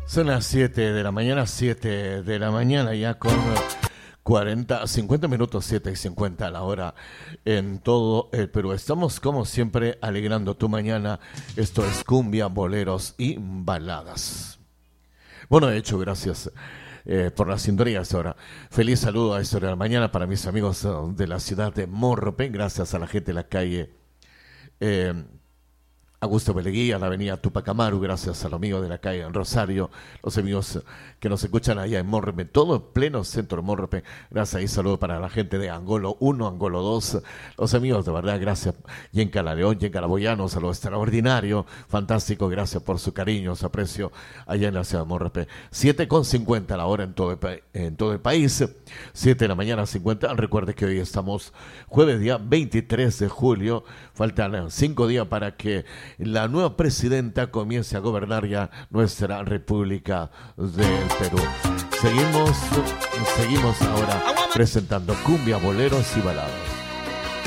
Son las 7 de la mañana, 7 de la mañana ya con 50 minutos, 7:50 a la hora en todo el Perú. Estamos como siempre alegrando tu mañana. Esto es cumbia, boleros y baladas. Bueno, de hecho, gracias por la sintonía hasta ahora. Feliz saludo a esta hora de la mañana para mis amigos de la ciudad de Morropén. Gracias a la gente de la calle Augusto Beleguía, la avenida Tupac Amaru, gracias a los amigos de la calle en Rosario, los amigos que nos escuchan allá en Morropén, todo en pleno centro de Morropén. Gracias y saludos para la gente de Angolo 1, Angolo 2, los amigos de verdad, gracias. Yencala León, Yencala Boyano, saludo extraordinario, fantástico, gracias por su cariño, su aprecio allá en la ciudad de Morropén. 7:50 la hora en todo el país, 7 de la mañana 50. Recuerde que hoy estamos jueves día 23 de julio, faltan 5 días para que la nueva presidenta comience a gobernar ya nuestra República del Perú. Seguimos ahora presentando cumbia, boleros y baladas.